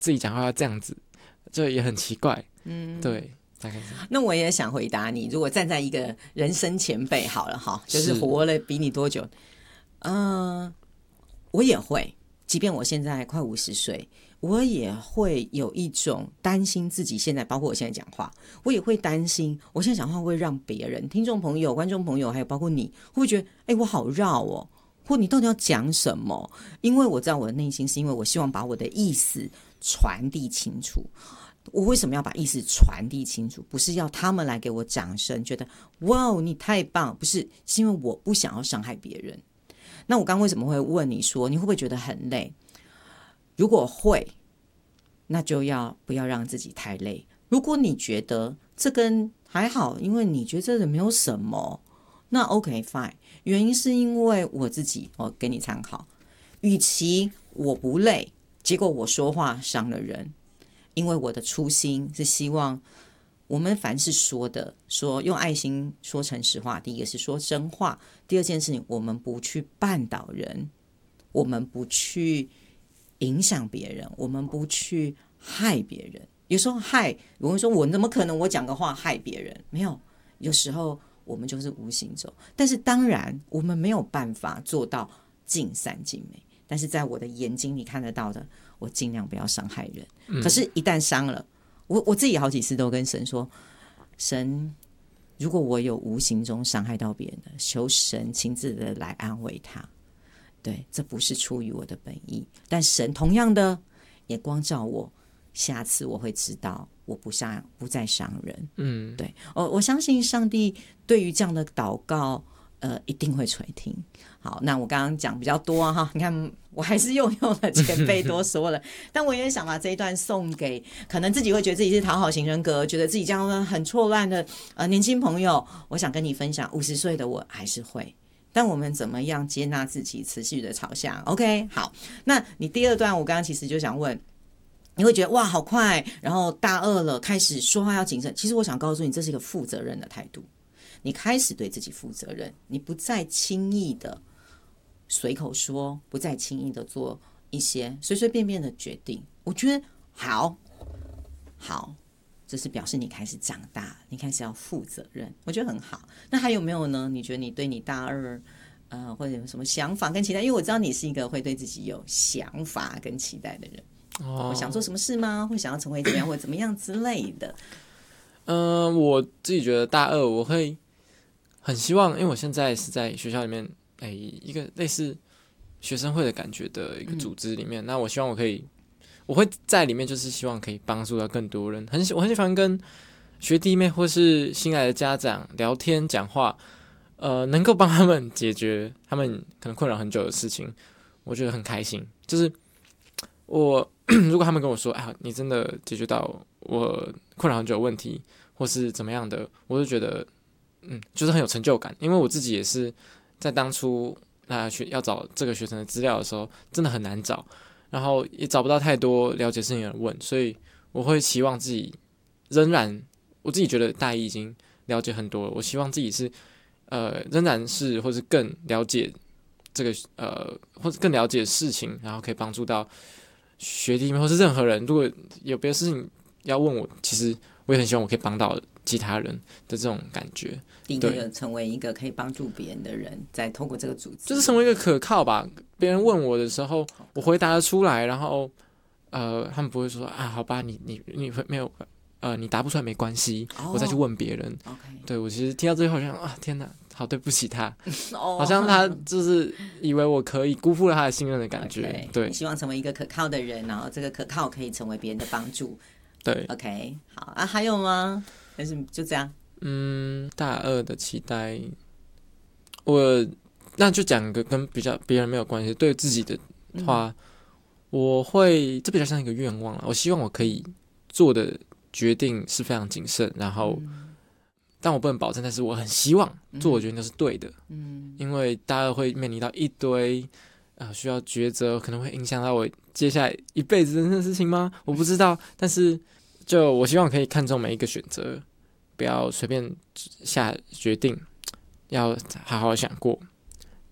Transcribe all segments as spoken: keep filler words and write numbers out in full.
自己讲话要这样子，就也很奇怪。嗯，对。 那我也想回答你，如果站在一个人生前辈好了哈，就是活了比你多久，嗯、呃，我也会，即便我现在快五十岁，我也会有一种担心自己现在，包括我现在讲话，我也会担心我现在讲话会让别人、听众朋友、观众朋友，还有包括你，会不会觉得，哎，我好绕哦，或你到底要讲什么？因为我知道我的内心是因为我希望把我的意思传递清楚。我为什么要把意思传递清楚？不是要他们来给我掌声，觉得哇你太棒，不是，是因为我不想要伤害别人。那我刚刚为什么会问你说你会不会觉得很累？如果会，那就要不要让自己太累。如果你觉得这跟还好，因为你觉得这个没有什么，那 OK fine。原因是因为我自己，我给你参考，与其我不累，结果我说话伤了人。因为我的初心是希望我们凡是说的，说用爱心说诚实话，第一个是说真话，第二件事情我们不去绊倒人，我们不去影响别人，我们不去害别人。有时候害，我会说我怎么可能我讲个话害别人？没有，有时候我们就是无形中，但是当然我们没有办法做到尽善尽美，但是在我的眼睛里看得到的，我尽量不要伤害人。嗯、可是一旦伤了，我我自己好几次都跟神说，神，如果我有无形中伤害到别人的，求神亲自的来安慰他。对，这不是出于我的本意，但神同样的也光照我，下次我会知道我不伤不再伤人。嗯，对，我我相信上帝对于这样的祷告，呃，一定会垂听。好，那我刚刚讲比较多啊，哈，你看我还是又用了前辈多说了，但我也想把这一段送给可能自己会觉得自己是讨好型人格，觉得自己这样很错乱的呃年轻朋友，我想跟你分享，五十岁的我还是会。但我们怎么样接纳自己，持续的朝向 ？OK， 好，那你第二段我刚刚其实就想问，你会觉得哇好快，然后大二了，开始说话要谨慎。其实我想告诉你，这是一个负责任的态度。你开始对自己负责任，你不再轻易的随口说，不再轻易的做一些随随便便的决定。我觉得好，好。这是表示你开始长大，你开始要负责任，我觉得很好。那还有没有呢？你觉得你对你大二，呃，或者有什么想法跟期待？因为我知道你是一个会对自己有想法跟期待的人。哦，我想做什么事吗？会想要成为怎么样或怎么样之类的。 嗯、呃，我自己觉得大二我会很希望，因为我现在是在学校里面，哎，一个类似学生会的感觉的一个组织里面。嗯、那我希望我可以。我会在里面，就是希望可以帮助到更多人。很喜我很喜欢跟学弟妹或是新来的家长聊天讲话，呃，能够帮他们解决他们可能困扰很久的事情，我觉得很开心。就是我如果他们跟我说，哎，你真的解决到我困扰很久的问题，或是怎么样的，我就觉得，嗯，就是很有成就感。因为我自己也是在当初啊学要找这个学生的资料的时候，真的很难找。然后也找不到太多了解事情的人问，所以我会期望自己仍然，我自己觉得大一已经了解很多了。我希望自己是呃仍然是或是更了解这个呃或者更了解事情，然后可以帮助到学弟妹或是任何人。如果有别的事情要问我，其实我也很希望我可以帮到其他人的这种感觉。 第一个成为一个可以帮助别人的人，再透过这个组织， 就是成为一个可靠吧。别人问我的时候，我回答得出来，然后呃，他们不会说啊，好吧，你你你没有呃，你答不出来没关系，哦、我再去问别人。 Okay. 对，我其实听到最后，好像啊，天哪，好对不起他，哦、好像他就是以为我可以辜负了他的信任的感觉。Okay. 对， 你希望成为一个可靠的人，然后这个可靠可以成为别人的帮助。 对 ，OK， 好啊，还有吗？还是就这样？ 嗯，大二的期待，我那就讲个跟比较别人没有关系。对自己的话，嗯、我会这比较像一个愿望了。我希望我可以做的决定是非常谨慎，然后，嗯、但我不能保证，但是我很希望做的决定都是对的。嗯，因为大二会面临到一堆呃需要抉择，可能会影响到我接下来一辈子的事情吗？我不知道，但是就我希望可以看重每一个选择。不要随便下决定，要好好想过。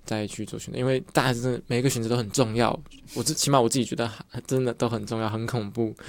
再去做选择，因为大家真的每一个选择都很重要。我这起码我自己觉得真的都很重要，很恐怖。